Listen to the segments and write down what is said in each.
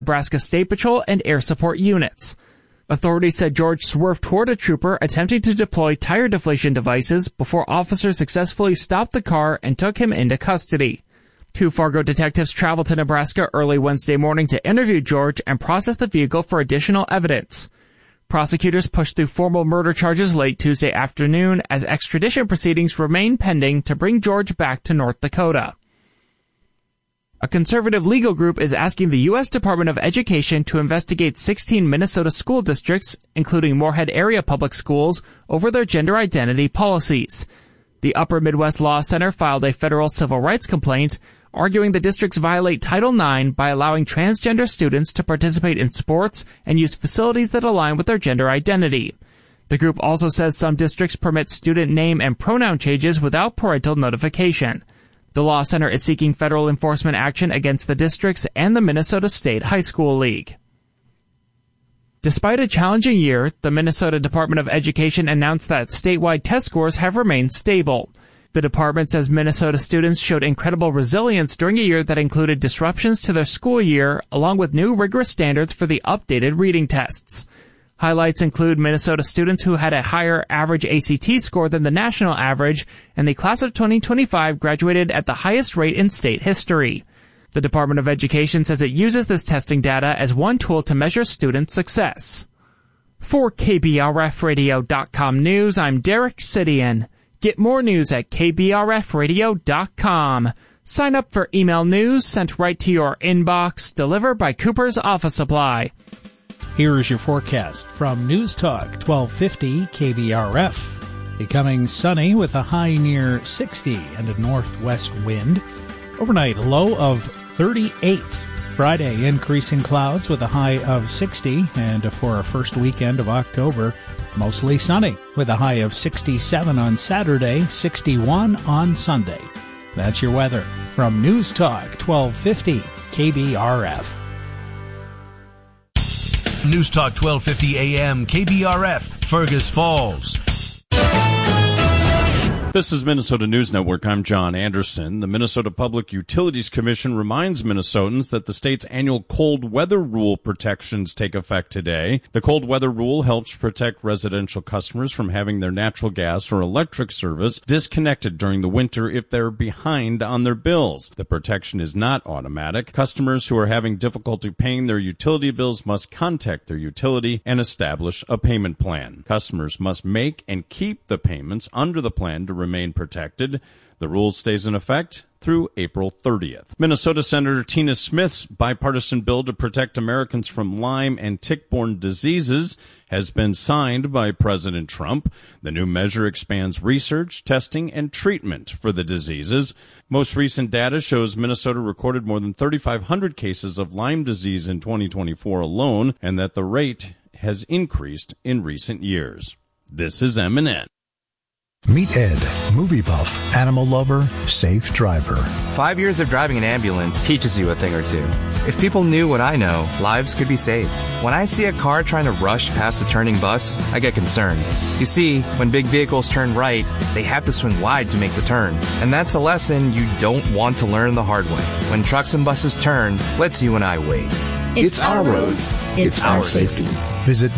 Nebraska State Patrol, and air support units. Authorities said George swerved toward a trooper attempting to deploy tire deflation devices before officers successfully stopped the car and took him into custody. 2 Fargo detectives traveled to Nebraska early Wednesday morning to interview George and process the vehicle for additional evidence. Prosecutors pushed through formal murder charges late Tuesday afternoon as extradition proceedings remain pending to bring George back to North Dakota. A conservative legal group is asking the U.S. Department of Education to investigate 16 Minnesota school districts, including Moorhead area public schools, over their gender identity policies. The Upper Midwest Law Center filed a federal civil rights complaint, arguing the districts violate Title IX by allowing transgender students to participate in sports and use facilities that align with their gender identity. The group also says some districts permit student name and pronoun changes without parental notification. The Law Center is seeking federal enforcement action against the districts and the Minnesota State High School League. Despite a challenging year, the Minnesota Department of Education announced that statewide test scores have remained stable. The department says Minnesota students showed incredible resilience during a year that included disruptions to their school year, along with new rigorous standards for the updated reading tests. Highlights include Minnesota students who had a higher average ACT score than the national average, and the class of 2025 graduated at the highest rate in state history. The Department of Education says it uses this testing data as one tool to measure student success. For KBRFradio.com News, I'm Derek Sidian. Get more news at KBRFradio.com. Sign up for email news sent right to your inbox, delivered by Cooper's Office Supply. Here is your forecast from News Talk 1250 KBRF. Becoming sunny with a high near 60 and a northwest wind. Overnight low of 38. Friday, increasing clouds with a high of 60, and for our first weekend of October, mostly sunny with a high of 67 on Saturday, 61 on Sunday. That's your weather from News Talk 1250 KBRF. News Talk 1250 AM KBRF, Fergus Falls. This is Minnesota News Network. I'm John Anderson. The Minnesota Public Utilities Commission reminds Minnesotans that the state's annual cold weather rule protections take effect today. The cold weather rule helps protect residential customers from having their natural gas or electric service disconnected during the winter if they're behind on their bills. The protection is not automatic. Customers who are having difficulty paying their utility bills must contact their utility and establish a payment plan. Customers must make and keep the payments under the plan to remain protected. The rule stays in effect through April 30th. Minnesota Senator Tina Smith's bipartisan bill to protect Americans from Lyme and tick-borne diseases has been signed by President Trump. The new measure expands research, testing, and treatment for the diseases. Most recent data shows Minnesota recorded more than 3,500 cases of Lyme disease in 2024 alone, and that the rate has increased in recent years. This is MNN. Meet Ed, movie buff, animal lover, safe driver. 5 years of driving an ambulance teaches you a thing or two. If people knew what I know, lives could be saved. When I see a car trying to rush past a turning bus, I get concerned. You see, when big vehicles turn right, they have to swing wide to make the turn. And that's a lesson you don't want to learn the hard way. When trucks and buses turn, let's you and I wait. It's our roads. It's our safety. Visit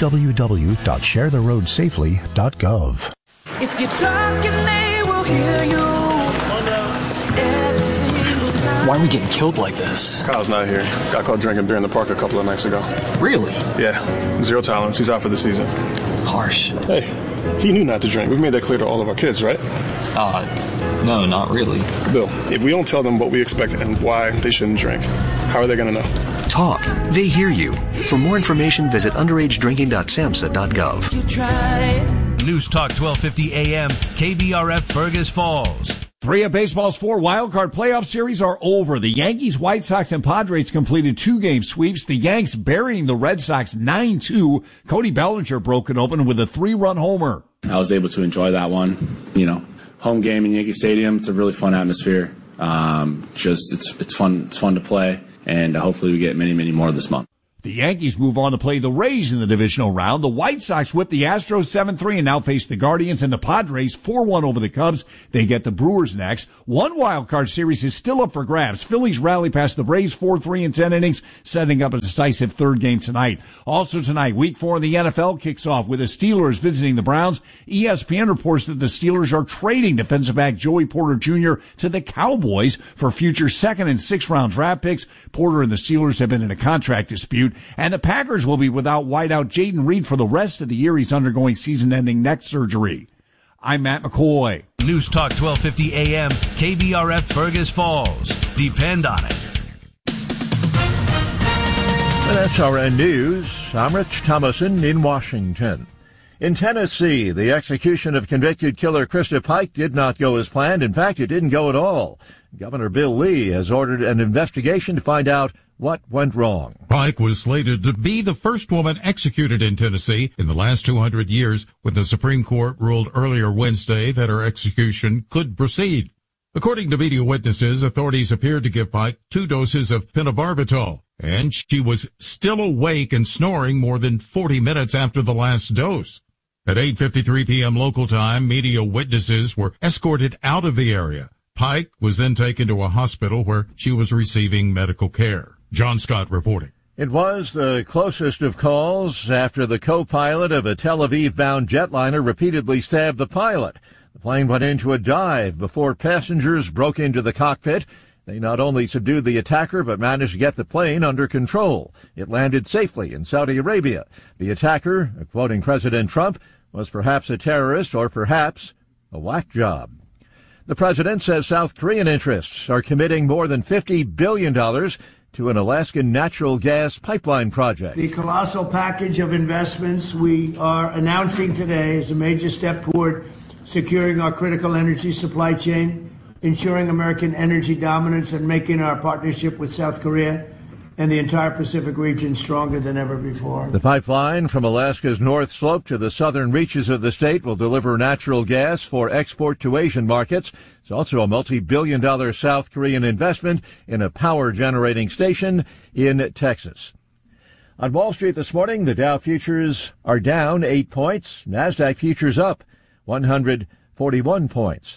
www.sharetheroadsafely.gov. If you're talking, they will hear you. Every single time. Why are we getting killed like this? Kyle's not here. Got caught drinking during the park a couple of nights ago. Really? Yeah. 0 tolerance. He's out for the season. Harsh. Hey, he knew not to drink. We've made that clear to all of our kids, right? No, not really. Bill, if we don't tell them what we expect and why they shouldn't drink, how are they going to know? Talk. They hear you. For more information, visit underagedrinking.samhsa.gov. You try. News Talk 1250 AM, KBRF Fergus Falls. 3 of baseball's 4 wildcard playoff series are over. The Yankees, White Sox, and Padres completed 2-game sweeps. The Yanks burying the Red Sox 9-2. Cody Bellinger broke it open with a 3-run homer. I was able to enjoy that one. You know, home game in Yankee Stadium. It's a really fun atmosphere. It's fun to play, and hopefully we get many, many more this month. The Yankees move on to play the Rays in the divisional round. The White Sox whip the Astros 7-3 and now face the Guardians, and the Padres 4-1 over the Cubs. They get the Brewers next. One wild card series is still up for grabs. Phillies rally past the Braves 4-3 in 10 innings, setting up a decisive third game tonight. Also tonight, Week 4 in the NFL kicks off with the Steelers visiting the Browns. ESPN reports that the Steelers are trading defensive back Joey Porter Jr. to the Cowboys for future second and sixth round draft picks. Porter and the Steelers have been in a contract dispute. And the Packers will be without wideout Jaden Reed for the rest of the year. He's undergoing season-ending neck surgery. I'm Matt McCoy. News Talk 1250 AM, KBRF Fergus Falls. Depend on it. With SRN News, I'm Rich Thomason in Washington. In Tennessee, the execution of convicted killer Krista Pike did not go as planned. In fact, it didn't go at all. Governor Bill Lee has ordered an investigation to find out what went wrong. Pike was slated to be the first woman executed in Tennessee in the last 200 years, when the Supreme Court ruled earlier Wednesday that her execution could proceed. According to media witnesses, authorities appeared to give Pike 2 doses of pentobarbital, and she was still awake and snoring more than 40 minutes after the last dose. At 8:53 p.m. local time, media witnesses were escorted out of the area. Pike was then taken to a hospital where she was receiving medical care. John Scott reporting. It was the closest of calls after the co-pilot of a Tel Aviv-bound jetliner repeatedly stabbed the pilot. The plane went into a dive before passengers broke into the cockpit. They not only subdued the attacker, but managed to get the plane under control. It landed safely in Saudi Arabia. The attacker, quoting President Trump, was perhaps a terrorist or perhaps a whack job. The president says South Korean interests are committing more than $50 billion to an Alaskan natural gas pipeline project. The colossal package of investments we are announcing today is a major step toward securing our critical energy supply chain, ensuring American energy dominance, and making our partnership with South Korea and the entire Pacific region stronger than ever before. The pipeline from Alaska's North Slope to the southern reaches of the state will deliver natural gas for export to Asian markets. It's also a multi-billion-dollar South Korean investment in a power-generating station in Texas. On Wall Street this morning, the Dow futures are down 8 points. NASDAQ futures up 141 points.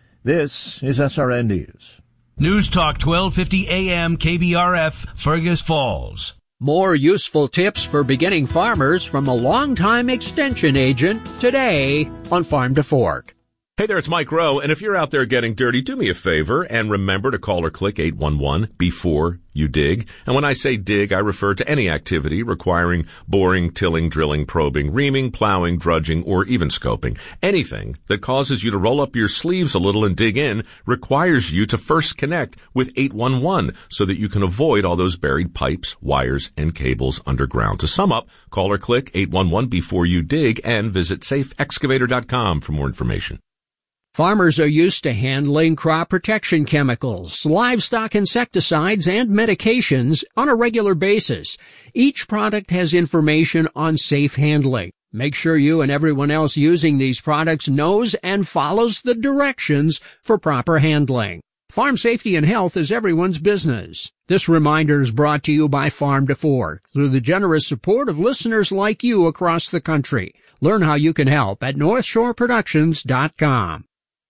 This is SRN News. News Talk 1250 AM KBRF Fergus Falls. More useful tips for beginning farmers from a longtime extension agent today on Farm to Fork. Hey there, it's Mike Rowe, and if you're out there getting dirty, do me a favor and remember to call or click 811 before you dig. And when I say dig, I refer to any activity requiring boring, tilling, drilling, probing, reaming, plowing, drudging, or even scoping. Anything that causes you to roll up your sleeves a little and dig in requires you to first connect with 811 so that you can avoid all those buried pipes, wires, and cables underground. To sum up, call or click 811 before you dig and visit safeexcavator.com for more information. Farmers are used to handling crop protection chemicals, livestock insecticides, and medications on a regular basis. Each product has information on safe handling. Make sure you and everyone else using these products knows and follows the directions for proper handling. Farm safety and health is everyone's business. This reminder is brought to you by Farm to Fork through the generous support of listeners like you across the country. Learn how you can help at NorthshoreProductions.com.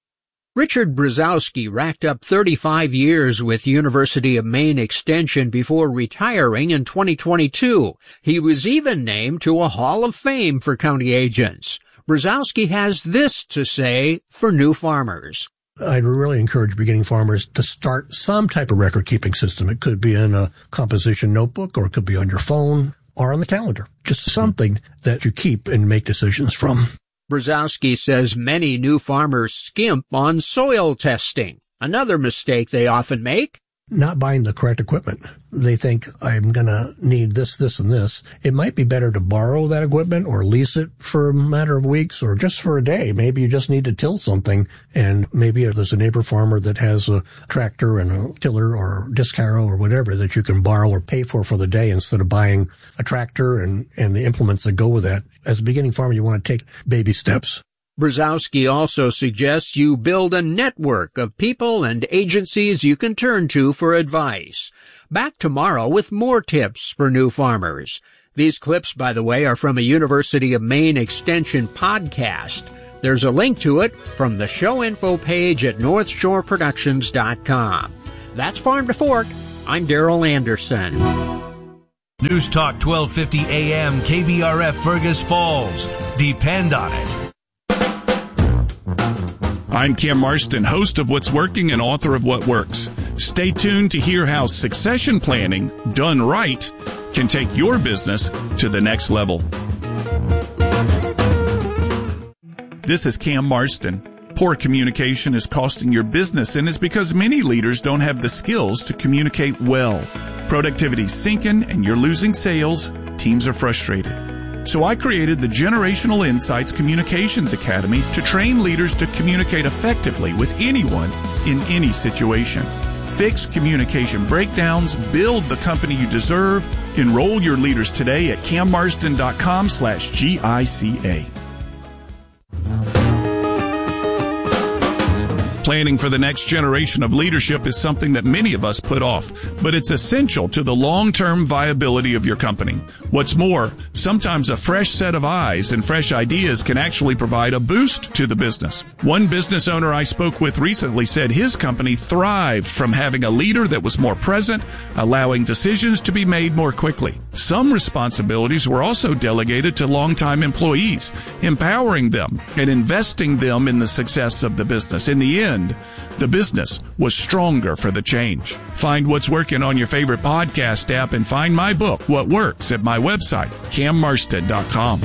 Richard Brzezowski racked up 35 years with University of Maine Extension before retiring in 2022. He was even named to a Hall of Fame for county agents. Brzezowski has this to say for new farmers. I'd really encourage beginning farmers to start some type of record-keeping system. It could be in a composition notebook, or it could be on your phone, or on the calendar. Just something that you keep and make decisions from. Brzezowski says many new farmers skimp on soil testing. Another mistake they often make: not buying the correct equipment. They think, I'm going to need this, this, and this. It might be better to borrow that equipment or lease it for a matter of weeks or just for a day. Maybe you just need to till something, and maybe there's a neighbor farmer that has a tractor and a tiller or disc harrow or whatever that you can borrow or pay for the day instead of buying a tractor and the implements that go with that. As a beginning farmer, you want to take baby steps. Brzezowski also suggests you build a network of people and agencies you can turn to for advice. Back tomorrow with more tips for new farmers. These clips, by the way, are from a University of Maine Extension podcast. There's a link to it from the show info page at northshoreproductions.com. That's Farm to Fork. I'm Darrell Anderson. News Talk 1250 AM KBRF Fergus Falls. Depend on it. I'm Cam Marston, host of What's Working and author of What Works. Stay tuned to hear how succession planning, done right, can take your business to the next level. This is Cam Marston. Poor communication is costing your business, and it's because many leaders don't have the skills to communicate well. Productivity's sinking and you're losing sales. Teams are frustrated. So I created the Generational Insights Communications Academy to train leaders to communicate effectively with anyone in any situation. Fix communication breakdowns, build the company you deserve. Enroll your leaders today at cammarston.com/GICA. Planning for the next generation of leadership is something that many of us put off, but it's essential to the long-term viability of your company. What's more, sometimes a fresh set of eyes and fresh ideas can actually provide a boost to the business. One business owner I spoke with recently said his company thrived from having a leader that was more present, allowing decisions to be made more quickly. Some responsibilities were also delegated to longtime employees, empowering them and investing them in the success of the business. In the end, the business was stronger for the change. Find What's Working on your favorite podcast app and find my book, What Works, at my website, cammarston.com.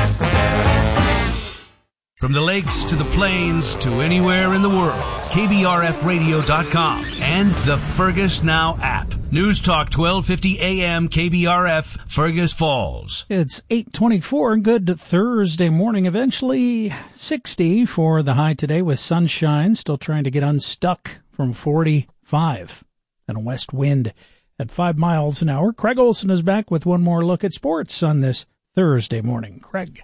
From the lakes to the plains to anywhere in the world, KBRFradio.com and the Fergus Now app. News Talk 1250 AM KBRF, Fergus Falls. It's 8:24. Good Thursday morning. Eventually 60 for the high today with sunshine. Still trying to get unstuck from 45 and a west wind at 5 miles an hour. Craig Olson is back with one more look at sports on this Thursday morning. Craig.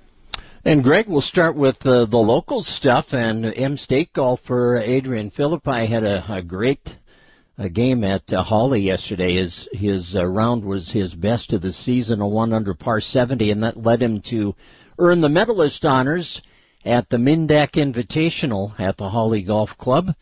And Greg, we'll start with the local stuff. And M-State golfer Adrian Philippi had a great game at Hawley yesterday. His round was his best of the season, a 1 under par 70, and that led him to earn the medalist honors at the Mindak Invitational at the Hawley Golf Club.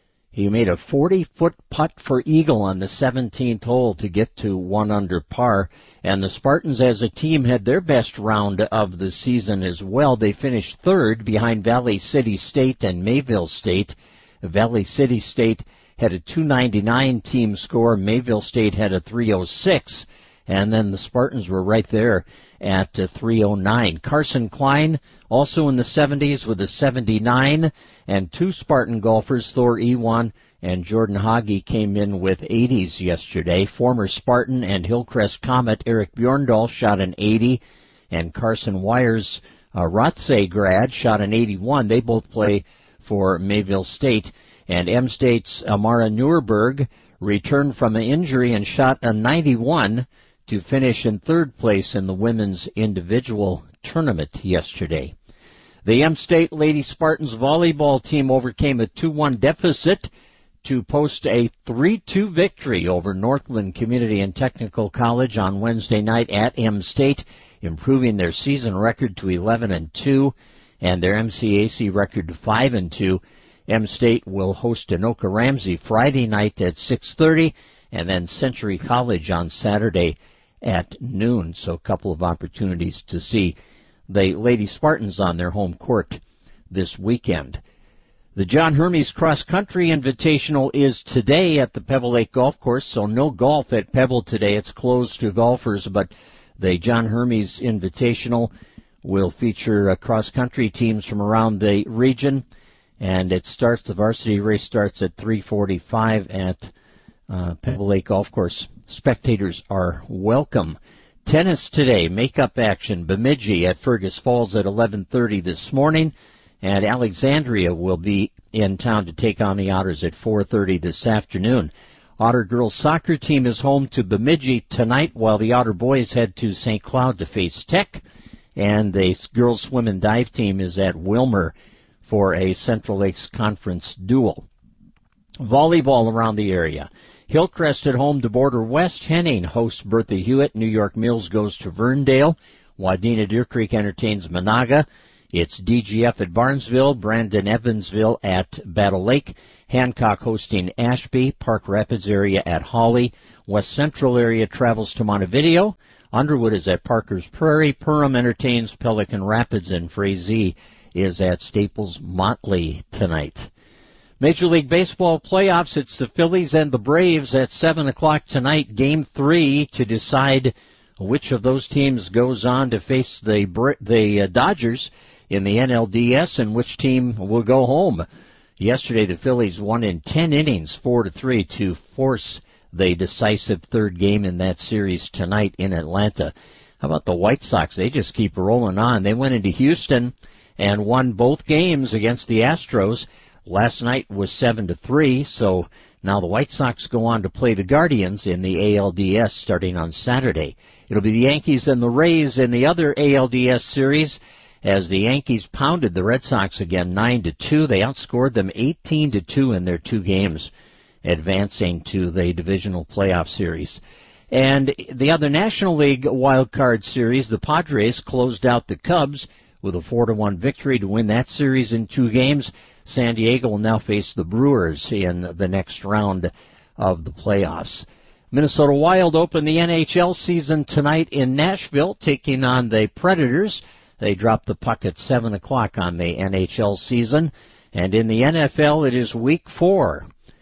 He made a 40-foot putt for eagle on the 17th hole to get to 1 under par. And the Spartans as a team had their best round of the season as well. They finished third behind Valley City State and Mayville State. Valley City State had a 299 team score. Mayville State had a 306. And then the Spartans were right there at 309. Carson Klein also in the 70s with a 79. And 2 Spartan golfers, Thor Ewan and Jordan Hagi, came in with 80s yesterday. Former Spartan and Hillcrest Comet Eric Bjorndal shot an 80. And Carson Wires, Rothsay grad, shot an 81. They both play for Mayville State. And M-State's Amara Nuremberg returned from an injury and shot a 91 to finish in third place in the women's individual tournament yesterday. The M-State Lady Spartans volleyball team overcame a 2-1 deficit to post a 3-2 victory over Northland Community and Technical College on Wednesday night at M-State, improving their season record to 11-2 and their MCAC record to 5-2. M-State will host Anoka Ramsey Friday night at 6:30 and then Century College on Saturday at noon. So a couple of opportunities to see the Lady Spartans on their home court this weekend. The John Hermes Cross Country Invitational is today at the Pebble Lake Golf Course, so no golf at Pebble today. It's closed to golfers, but the John Hermes Invitational will feature cross-country teams from around the region. And the varsity race starts at 3:45 at Pebble Lake Golf Course. Spectators are welcome. Tennis today, makeup action, Bemidji at Fergus Falls at 11:30 this morning. And Alexandria will be in town to take on the Otters at 4:30 this afternoon. Otter girls soccer team is home to Bemidji tonight, while the Otter boys head to St. Cloud to face Tech. and the girls swim and dive team is at Wilmer for a Central Lakes Conference duel. Volleyball around the area. Hillcrest at home to Border West. Henning hosts Bertha Hewitt. New York Mills goes to Verndale. Wadena Deer Creek entertains Monaga. It's DGF at Barnesville. Brandon Evansville at Battle Lake. Hancock hosting Ashby. Park Rapids area at Hawley. West Central area travels to Montevideo. Underwood is at Parker's Prairie. Perham entertains Pelican Rapids, and Frazee is at Staples Motley tonight. Major League Baseball playoffs, it's the Phillies and the Braves at 7 o'clock tonight, Game 3, to decide which of those teams goes on to face the Dodgers in the NLDS and which team will go home. Yesterday, the Phillies won in 10 innings, 4-3, to force the decisive third game in that series tonight in Atlanta. How about the White Sox? They just keep rolling on. They went into Houston and won both games against the Astros. Last night was 7-3, so now the White Sox go on to play the Guardians in the ALDS starting on Saturday. It'll be the Yankees and the Rays in the other ALDS series as the Yankees pounded the Red Sox again 9-2. They outscored them 18-2 in their two games, advancing to the divisional playoff series. And the other National League wild card series, the Padres closed out the Cubs with a 4-1 victory to win that series in two games. San Diego will now face the Brewers in the next round of the playoffs. Minnesota Wild open the NHL season tonight in Nashville, taking on the Predators. They drop the puck at 7 o'clock on the NHL season. And in the NFL, it is Week 4.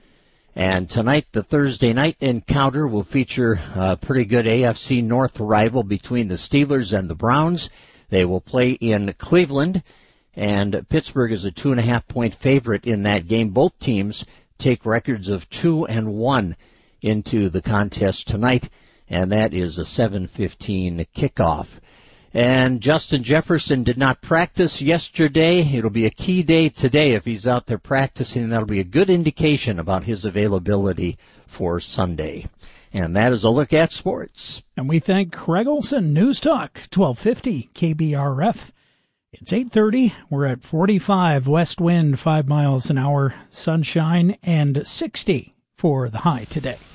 And tonight, the Thursday night encounter will feature a pretty good AFC North rival between the Steelers and the Browns. They will play in Cleveland, and Pittsburgh is a 2.5-point favorite in that game. Both teams take records of 2-1 into the contest tonight, and that is a 7:15 kickoff. And Justin Jefferson did not practice yesterday. It'll be a key day today if he's out there practicing. That'll be a good indication about his availability for Sunday. And that is a look at sports. And we thank Craig Olson, News Talk, 1250 KBRF. It's 8:30. We're at 45 west wind, 5 miles an hour, sunshine, and 60 for the high today.